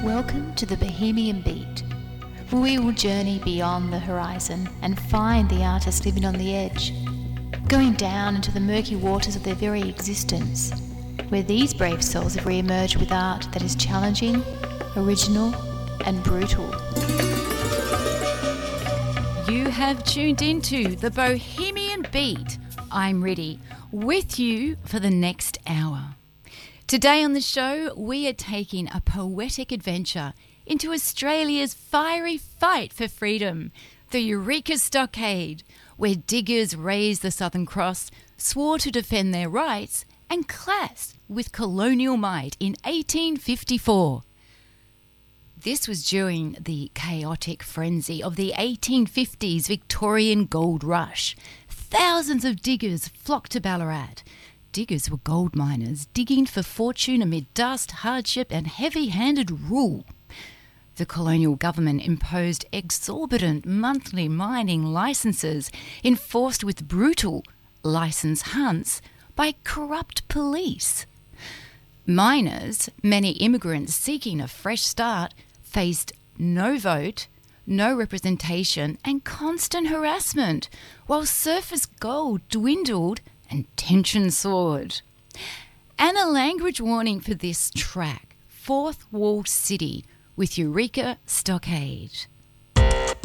Welcome to the Bohemian Beat, where we will journey beyond the horizon and find the artists living on the edge, going down into the murky waters of their very existence, where these brave souls have re-emerged with art that is challenging, original and brutal. You have tuned into the Bohemian Beat. I'm ready with you for the next hour. Today on the show, we are taking a poetic adventure into Australia's fiery fight for freedom, the Eureka Stockade, where diggers raised the Southern Cross, swore to defend their rights, and clashed with colonial might in 1854. This was during the chaotic frenzy of the 1850s Victorian gold rush. Thousands of diggers flocked to Ballarat. Diggers were gold miners, digging for fortune amid dust, hardship and heavy-handed rule. The colonial government imposed exorbitant monthly mining licences, enforced with brutal licence hunts by corrupt police. Miners, many immigrants seeking a fresh start, faced no vote, no representation and constant harassment, while surface gold dwindled and tension soared. And a language warning for this track, Fourth Wall City with Eureka Stockade.